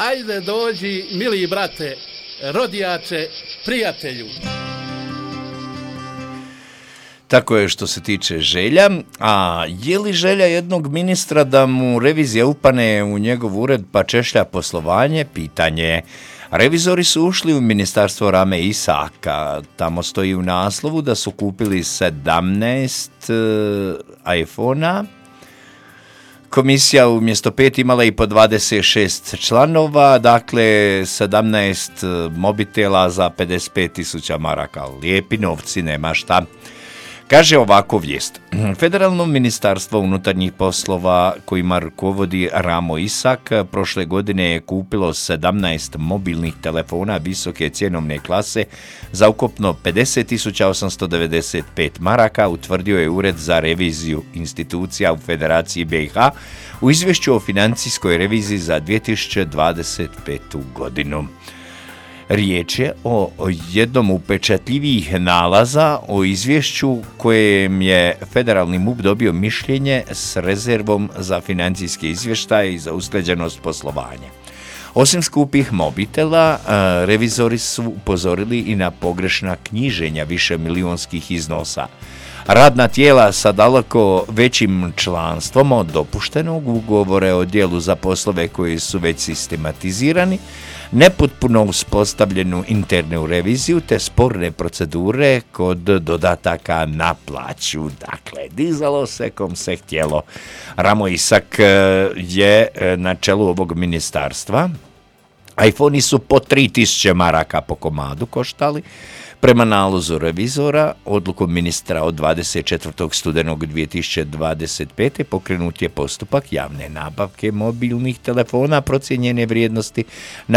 Ajde dođi, mili brate, rodijače, prijatelju. Tako je što se tiče želja, a je li želja jednog ministra da mu revizija upane u njegov ured pa češlja poslovanje? Pitanje je. Revizori su ušli u ministarstvo Rame Isaka, tamo stoji u naslovu da su kupili 17 iPhone-a. Komisija umjesto 5 imala i po 26 članova, dakle 17 mobitela za 55.000 maraka. Lijepi novci, nema šta. Kaže ovako vijest. Federalno ministarstvo unutarnjih poslova kojima rukovodi Ramo Isak prošle godine je kupilo 17 mobilnih telefona visoke cjenovne klase za ukupno 50.895 maraka, utvrdio je Ured za reviziju institucija u Federaciji BiH u izvješću o financijskoj reviziji za 2025. godinu. Riječ je o jednom upečatljivijih nalaza o izvješću kojem je federalni MUP dobio mišljenje s rezervom za financijske izvještaje i za usklađenost poslovanja. Osim skupih mobitela, revizori su upozorili i na pogrešna knjiženja višemilijonskih iznosa. Radna tijela sa daleko većim članstvom od dopuštenog ugovore o djelu za poslove koji su već sistematizirani, nepotpuno uspostavljenu internu reviziju te sporne procedure kod dodataka na plaću. Dakle, dizalo se kom se htjelo. Ramo Isak je na čelu ovog ministarstva. iPhone-i su po 3.000 maraka po komadu koštali. Prema nalozu revizora, odlukom ministra od 24. studenog 2025. pokrenut je postupak javne nabavke mobilnih telefona procijenjene vrijednosti na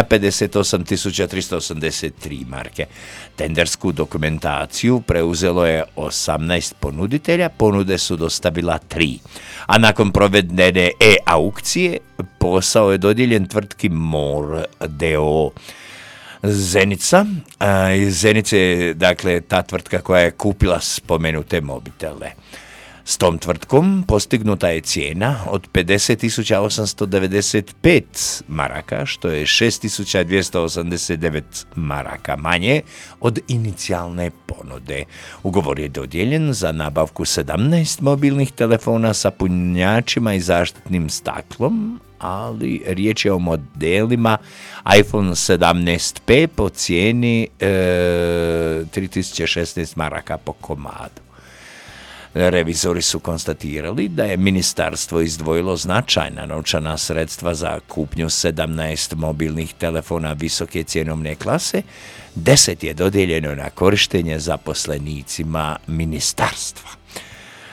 58.383 marke. Tendersku dokumentaciju preuzelo je 18 ponuditelja, ponude su dostavila 3. A nakon provedene e-aukcije, posao je dodijeljen tvrtki MOR d.o.o. Zenica. Iz Zenice je, dakle, ta tvrtka koja je kupila spomenute mobitele. S tom tvrtkom postignuta je cijena od 50.895 maraka, što je 6.289 maraka manje od inicijalne ponude. Ugovor je dodijeljen za nabavku 17 mobilnih telefona sa punjačima i zaštitnim staklom, ali riječ je o modelima iPhone 17P po cijeni 3.016 maraka po komadu. Revizori su konstatirali da je ministarstvo izdvojilo značajna novčana sredstva za kupnju 17 mobilnih telefona visoke cjenovne klase, 10 je dodijeljeno na korištenje zaposlenicima ministarstva.